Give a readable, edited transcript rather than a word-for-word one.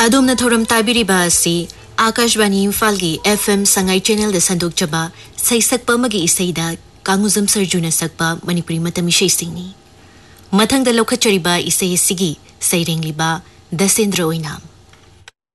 अदोमना theorem ताबिरिबा असि Akashvani इम्फालगी FM Sangai channel the संदोकचबा सैसक्पा मगी इसैदा Kangujam सरजुना सकपा Manipuri मतम इशै सिंगनी मथंग the लौखचरिबा इसै सिगी सैरेंगलिबा दसेंद्र ओइनाम